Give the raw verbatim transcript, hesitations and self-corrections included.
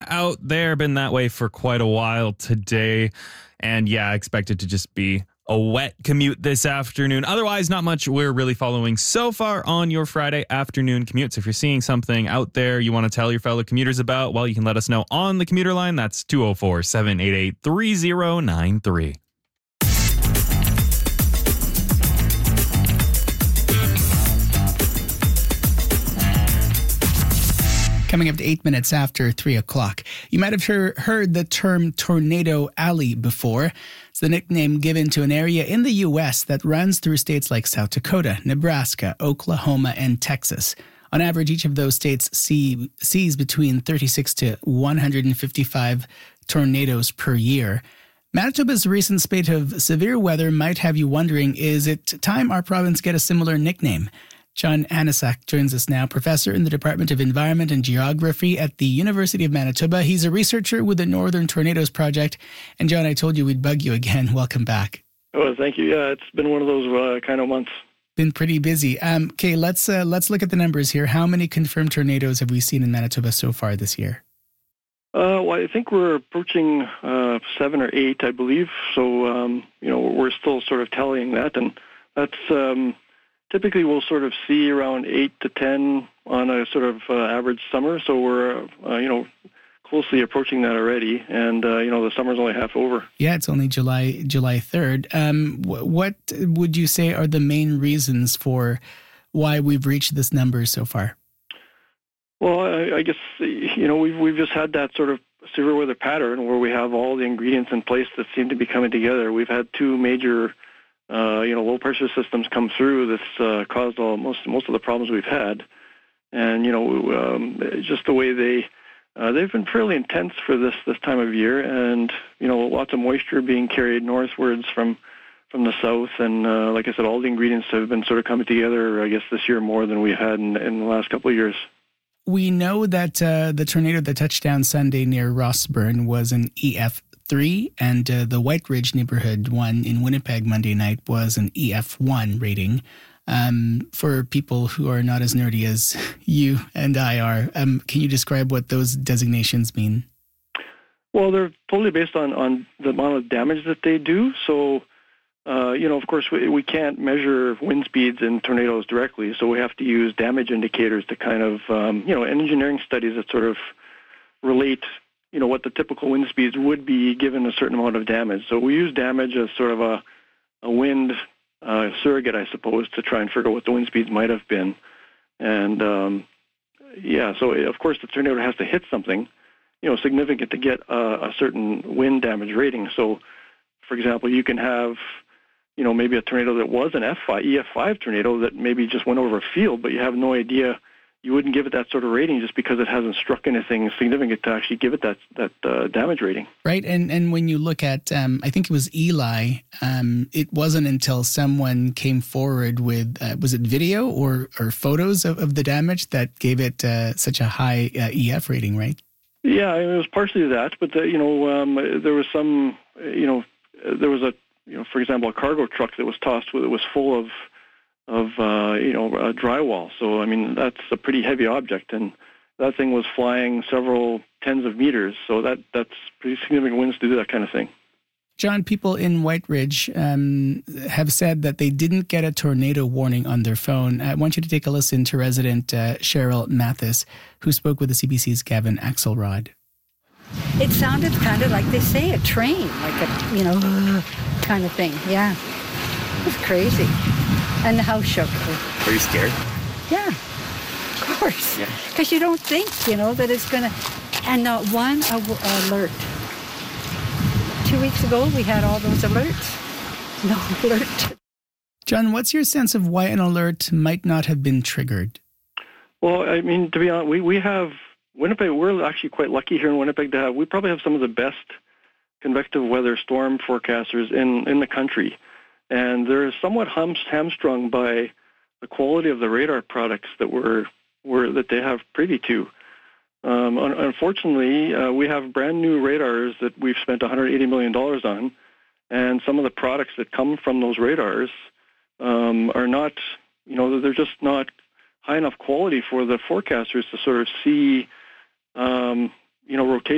out there. Been that way for quite a while today. And yeah, I expect it to just be a wet commute this afternoon. Otherwise, not much we're really following so far on your Friday afternoon commutes. If you're seeing something out there you want to tell your fellow commuters about, well, you can let us know on the commuter line. That's two oh four, seven eight eight, three oh nine three. Coming up to eight minutes after three o'clock. You might have heard, heard the term Tornado Alley before. It's the nickname given to an area in the U S that runs through states like South Dakota, Nebraska, Oklahoma, and Texas. On average, each of those states see, sees between thirty-six to one hundred fifty-five tornadoes per year. Manitoba's recent spate of severe weather might have you wondering, is it time our province get a similar nickname? John Anisak joins us now, professor in the Department of Environment and Geography at the University of Manitoba. He's a researcher with the Northern Tornadoes Project. And John, I told you we'd bug you again. Welcome back. Oh, thank you. Yeah, it's been one of those uh, kind of months. Been pretty busy. Um, okay, let's uh, let's look at the numbers here. How many confirmed tornadoes have we seen in Manitoba so far this year? Uh, well, I think we're approaching uh, seven or eight, I believe. So, um, you know, we're still sort of tallying that, and that's. Um, Typically, we'll sort of see around eight to ten on a sort of uh, average summer. So we're, uh, you know, closely approaching that already. And, uh, you know, the summer's only half over. Yeah, it's only July July third. Um, wh- what would you say are the main reasons for why we've reached this number so far? Well, I, I guess, you know, we've, we've just had that sort of severe weather pattern where we have all the ingredients in place that seem to be coming together. We've had two major Uh, you know, low-pressure systems come through that's uh, caused all, most most of the problems we've had. And, you know, um, just the way they, uh, they've been fairly intense for this, this time of year. And, you know, lots of moisture being carried northwards from, from the south. And, uh, like I said, all the ingredients have been sort of coming together, I guess, this year more than we had in, in the last couple of years. We know that uh, the tornado that touched down Sunday near Rossburn was an E F three, and uh, the White Ridge neighborhood one in Winnipeg Monday night was an E F one rating. Um, for people who are not as nerdy as you and I are, um, can you describe what those designations mean? Well, they're totally based on, on the amount of damage that they do. So, uh, you know, of course, we, we can't measure wind speeds in tornadoes directly, so we have to use damage indicators to kind of, um, you know, engineering studies that sort of relate you know, what the typical wind speeds would be given a certain amount of damage. So we use damage as sort of a, a wind uh, surrogate, I suppose, to try and figure out what the wind speeds might have been. And, um, yeah, so of course the tornado has to hit something, you know, significant to get a, a certain wind damage rating. So, for example, you can have, you know, maybe a tornado that was an F five, E F five tornado that maybe just went over a field, but you have no idea. You wouldn't give it that sort of rating just because it hasn't struck anything significant to actually give it that that uh, damage rating. Right, and and when you look at, um, I think it was Eli, um, it wasn't until someone came forward with, uh, was it video or, or photos of, of the damage that gave it uh, such a high uh, E F rating, right? Yeah, it was partially that, but the, you know, um, there was some, you know, there was a, you know, for example, a cargo truck that was tossed with, it was full of of, uh, you know, uh, drywall. So, I mean, that's a pretty heavy object, and that thing was flying several tens of meters. So that that's pretty significant winds to do that kind of thing. John, people in White Ridge um, have said that they didn't get a tornado warning on their phone. I want you to take a listen to resident uh, Cheryl Mathis, who spoke with the C B C's Gavin Axelrod. It sounded kind of like they say a train, like a, you know, kind of thing. Yeah, it was crazy. And the house shook. Were you scared? Yeah, of course. Yeah. Because you don't think, you know, that it's going to... And not one aw- alert. Two weeks ago, we had all those alerts. No alert. John, what's your sense of why an alert might not have been triggered? Well, I mean, to be honest, we, we have... Winnipeg, we're actually quite lucky here in Winnipeg to have... We probably have some of the best convective weather storm forecasters in, in the country. And they're somewhat hum- hamstrung by the quality of the radar products that we're, we're that they have privy to. Um, un- unfortunately, uh, we have brand new radars that we've spent one hundred eighty million dollars on, and some of the products that come from those radars um, are not, you know, they're just not high enough quality for the forecasters to sort of see, um, you know, rotation